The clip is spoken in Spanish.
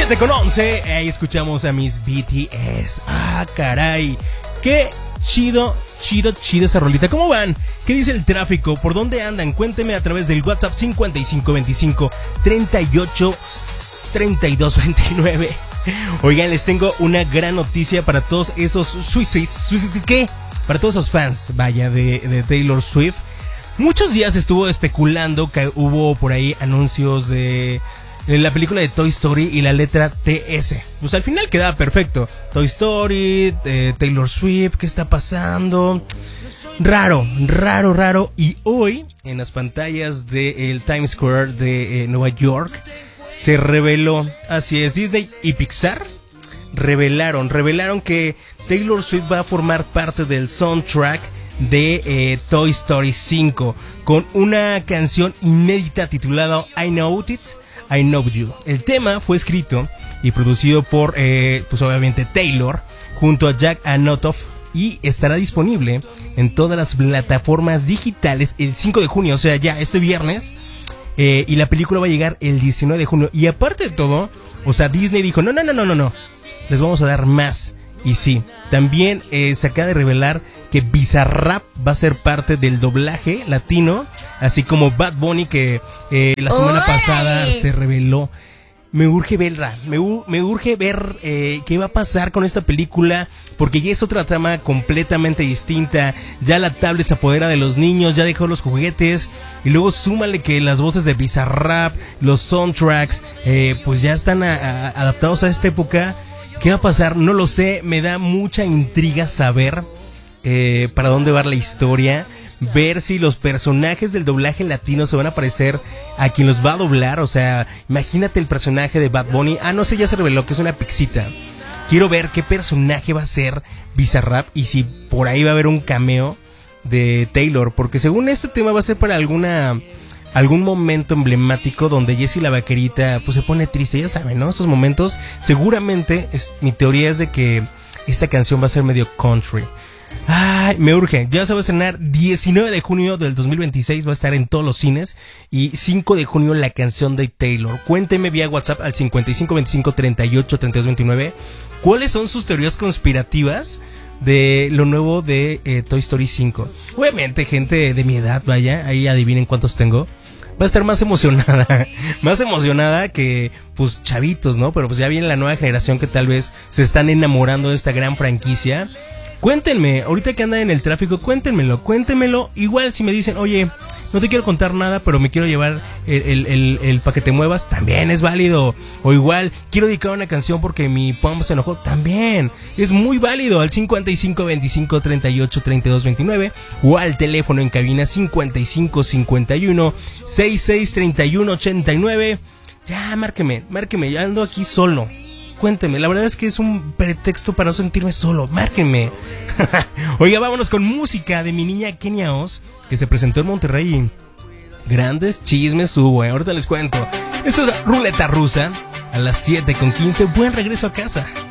7:11, ahí escuchamos a mis BTS. Ah, caray, qué chido esa rolita. ¿Cómo van? ¿Qué dice el tráfico? ¿Por dónde andan? Cuénteme a través del WhatsApp 5525 38 32 29. Oigan, les tengo una gran noticia para todos esos ¿qué? Para todos esos fans, vaya, de Taylor Swift. Muchos días estuvo especulando que hubo por ahí anuncios de la película de Toy Story y la letra TS. Pues al final quedaba perfecto. Toy Story, Taylor Swift, ¿qué está pasando? Raro. Y hoy, en las pantallas del Times Square de Nueva York, se reveló, así es, Disney y Pixar revelaron que Taylor Swift va a formar parte del soundtrack de Toy Story 5 con una canción inédita titulada I Know It, I Know You. El tema fue escrito y producido por, pues obviamente Taylor, junto a Jack Antonoff, y estará disponible en todas las plataformas digitales el 5 de junio, o sea, ya este viernes, y la película va a llegar el 19 de junio. Y aparte de todo, o sea, Disney dijo, no, les vamos a dar más. Y sí, también se acaba de revelar que Bizarrap va a ser parte del doblaje latino, así como Bad Bunny, que la semana pasada se reveló. Me urge verla, me urge ver qué va a pasar con esta película, porque ya es otra trama completamente distinta. Ya la tablet se apodera de los niños, ya dejó los juguetes, y luego súmale que las voces de Bizarrap, los soundtracks, pues ya están adaptados a esta época. ¿Qué va a pasar? No lo sé, me da mucha intriga saber para dónde va la historia, ver si los personajes del doblaje latino se van a parecer a quien los va a doblar. O sea, imagínate el personaje de Bad Bunny. No sé, ya se reveló que es una pixita. Quiero ver qué personaje va a ser Bizarrap y si por ahí va a haber un cameo de Taylor, porque según este tema va a ser para algún momento emblemático donde Jessie la vaquerita pues se pone triste, ya saben, ¿no? Esos momentos, seguramente, mi teoría es de que esta canción va a ser medio country. Ay, me urge, ya se va a estrenar 19 de junio del 2026, va a estar en todos los cines, y 5 de junio la canción de Taylor. Cuénteme vía WhatsApp al 5525 38 32 29 cuáles son sus teorías conspirativas de lo nuevo de Toy Story 5. Obviamente gente de mi edad, vaya, ahí adivinen cuántos tengo, va a estar más emocionada que pues chavitos, ¿no? Pero pues ya viene la nueva generación que tal vez se están enamorando de esta gran franquicia. Cuéntenme, ahorita que andan en el tráfico, cuéntenmelo. Igual si me dicen, oye, no te quiero contar nada, pero me quiero llevar el pa' que te muevas, también es válido. O igual, quiero dedicar una canción porque mi pom se enojó, también es muy válido. Al 55 25 38 32 29 o al teléfono en cabina 55 51 66 31 89. Ya, márqueme, ya ando aquí solo. Cuénteme, la verdad es que es un pretexto para no sentirme solo. Márquenme. Oiga, vámonos con música de mi niña Kenia Oz, que se presentó en Monterrey. Grandes chismes hubo, ahorita les cuento. Esto es Ruleta Rusa a las 7:15. Buen regreso a casa.